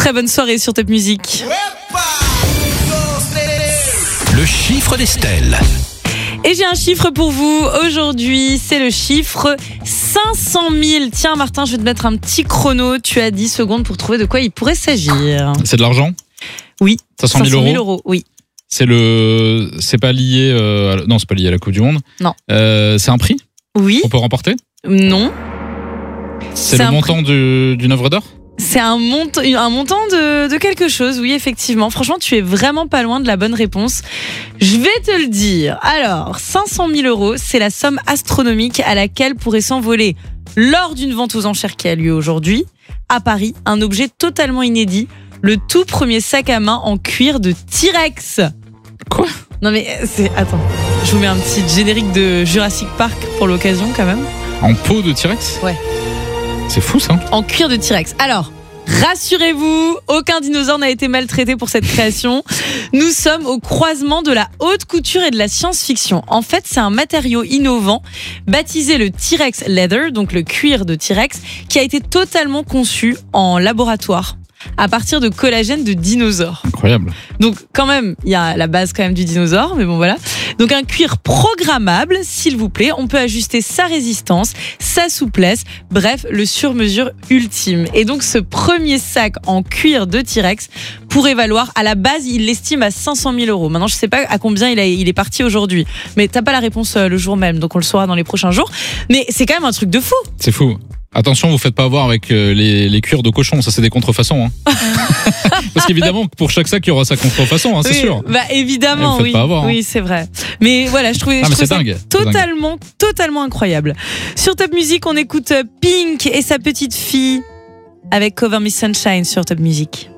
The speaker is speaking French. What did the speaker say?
Très bonne soirée sur Top Music. Le chiffre d'Estelle. Et j'ai un chiffre pour vous aujourd'hui, c'est le chiffre 500 000. Tiens Martin, je vais te mettre un petit chrono, tu as 10 secondes pour trouver de quoi il pourrait s'agir. C'est de l'argent ? Oui. 500 000 euros. Oui. C'est pas lié non, c'est pas lié à la Coupe du Monde. Non. C'est un prix Oui. qu'on peut remporter ? Non. C'est le montant d'une œuvre d'art ? C'est un montant de quelque chose, oui, effectivement. Franchement, tu es vraiment pas loin de la bonne réponse. Je vais te le dire. Alors, 500 000 euros, c'est la somme astronomique à laquelle pourrait s'envoler, lors d'une vente aux enchères qui a lieu aujourd'hui, à Paris, un objet totalement inédit, le tout premier sac à main en cuir de T-Rex. Quoi ? Non mais, attends, je vous mets un petit générique de Jurassic Park pour l'occasion quand même. En peau de T-Rex ? Ouais. C'est fou ça. En cuir de T-Rex. Alors, rassurez-vous, aucun dinosaure n'a été maltraité pour cette création. Nous sommes au croisement de la haute couture et de la science-fiction. En fait, c'est un matériau innovant, baptisé le T-Rex Leather, donc le cuir de T-Rex, qui a été totalement conçu en laboratoire, à partir de collagène de dinosaures. Incroyable. Donc quand même, il y a la base quand même du dinosaure, mais bon voilà. Donc un cuir programmable, s'il vous plaît. On peut ajuster sa résistance, sa souplesse, bref, le sur-mesure ultime. Et donc ce premier sac en cuir de T-Rex pourrait valoir, à la base, il l'estime à 500 000 euros. Maintenant, je sais pas à combien il est parti aujourd'hui, mais t'as pas la réponse le jour même, donc on le saura dans les prochains jours. Mais c'est quand même un truc de fou. C'est fou. Attention, vous faites pas avoir avec les cuirs de cochon, ça c'est des contrefaçons. Hein. Parce qu'évidemment, pour chaque sac, il y aura sa contrefaçon, hein, c'est sûr. Bah évidemment, oui. Pas avoir, hein. Oui, c'est vrai. Mais voilà, je trouvais c'est ça dingue. totalement incroyable. Sur Top Music, on écoute Pink et sa petite fille avec Cover Me Sunshine sur Top Music.